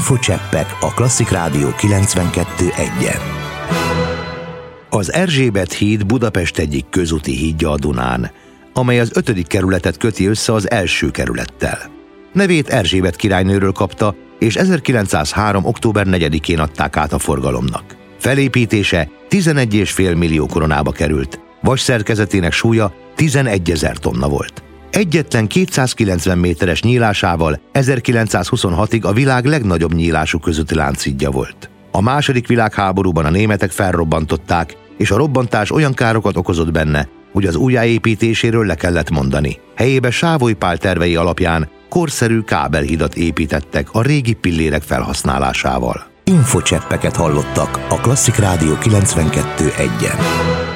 Infocseppek a Klasszik Rádió 92.1-en. Az Erzsébet híd Budapest egyik közúti hídja a Dunán, amely az 5. kerületet köti össze az első kerülettel. Nevét Erzsébet királynőről kapta, és 1903. október 4-én adták át a forgalomnak. Felépítése 11,5 millió koronába került, vasszerkezetének súlya 11 000 tonna volt. Egyetlen 290 méteres nyílásával 1926-ig a világ legnagyobb nyílású közúti lánchídja volt. A II. Világháborúban a németek felrobbantották, és a robbantás olyan károkat okozott benne, hogy az újjáépítéséről le kellett mondani. Helyébe Sávoly Pál tervei alapján korszerű kábelhidat építettek a régi pillérek felhasználásával. Infocseppeket hallottak a Klasszik Rádió 92.1-en.